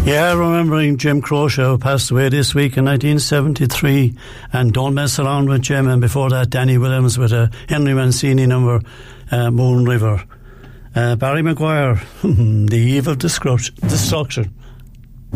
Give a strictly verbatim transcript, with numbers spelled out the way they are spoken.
Yeah, remembering Jim Croce, who passed away this week in nineteen seventy-three, and Don't Mess Around with Jim, and before that Danny Williams with a Henry Mancini number, uh, Moon River. Uh, Barry Maguire, The Eve of Destruction.